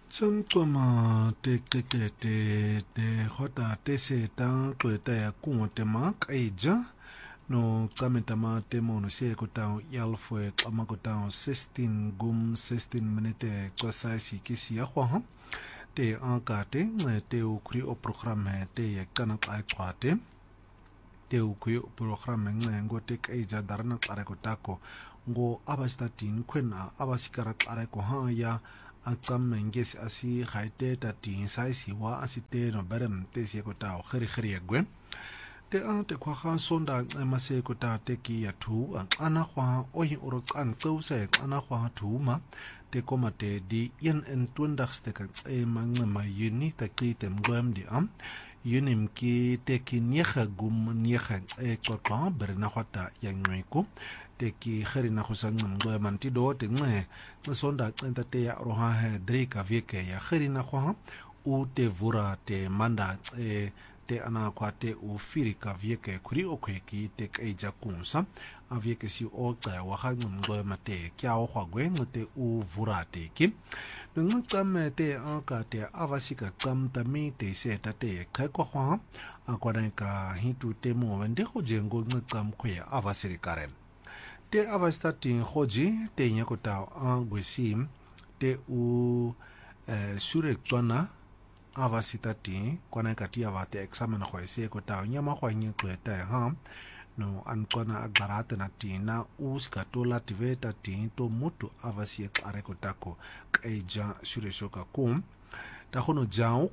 Tsumtsuma te hota te se ta tueta ya kungo te mak aija no tsametama te mono se kotao yalfwe kama kotao 16 minute kwa si kisi ya kwa te anka te ukri o programe te ya kana kai kwate te ukri o programe ngo te aija darana kare kotako ngo abastatin kwena abasikara kare ko ha ya atsam menges asi haite tati saisi wa asite no berem te se kotao khiri egwe te te kwa kha sonda mase kota te ki ya thu ana kwa ohi oro tsan tsau se ana kwa thu ma te komate di yen en 20ste ka ma yuni ta ki te mgwem di yunim ki te ki nyekha gum nyekha kwa berna khata ya nyweko te ki khari na khusang ngwe manti do te sonda tsenta te ya roha he drika vike ya khari na khwa u te vura te manda te ana kwa te u firika vike kuri okwe ki te kaija kunsa a vike si o tsa wa ha ngwe mate kya o khwa gwe te u vura te ki ngtsame te aka te avasika tsamta mi te se ta te kai kwa khwa akwa ka hitu te mo wende go jengo ngtsam khwe avasiri kare te avastatin hoji te nyakota angwesim te u sure tswana avasitati kwana kati avate examen khoise kota nyama khwanye kweta ha no antswana agarata na tina uskatola tiveta tinto mutu avasie kare kotako kaija sure shoka kum ta khono jao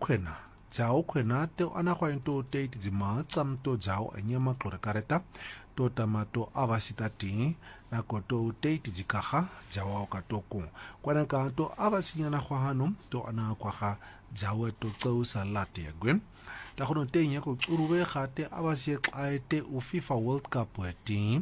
khwena te ana khwainto te tizima tsamto jao anyama klore kareta to tamato avasitati na koto teiti jikaha jawa katoku kwana ka to avasinyana khwahanum to ana kwaha jawe to tsausa lati agwen ta khono tenya ko tsuruwe khate avasie qaite u FIFA World Cup wetin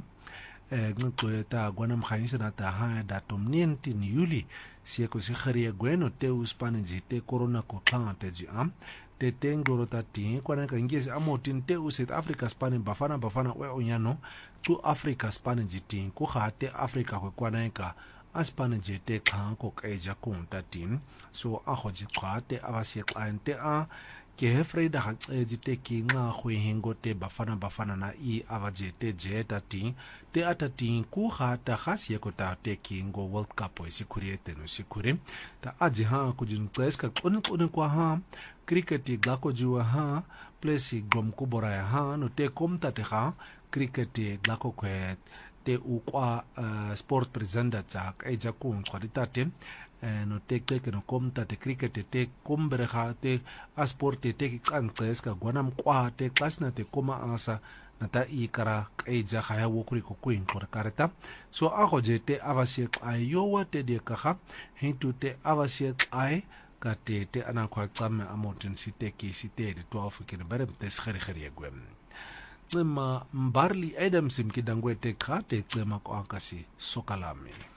ngqoeta gwana mkhanisa na ta ha datum 19 Yuli sieko si khari agwen te u Spanish te corona ko plante ji te tengoro tati kwana ka ngezi amotin te u South Africa Spanish bafana we onyano tu Africa Spanish jitin ku khate Africa ko kwana ka Spanish te khanko kaija kuntatin so a khoji khate abasi cliente ke hefreda ha jite ki nga khwe hingo te bafana na I avajete jetati te atati ku khata khasi ko ta te ki ngo World Cup sikuriete no sikuri ta aji ha kujin tseska kone kwa ha cricket glako juwa ha place gom kubora ha no te komta te ha cricket glako kwet te ukwa sport presenter tsak eja kun khaditate no te no komta te cricket te kombereha te sport te ki tsanceska gwanam kwa te klasna te koma asa nata ikara eja khaya wokuri ko kuin kor kareta so ahoje te avasie ayowa te de kaha hintu te avasie ai kate te ana kwa tsame amotin site ki site de 12 ki berem te khari egwem tsema mbarli Adams mkidangwete khate tsema ko akasi sokalami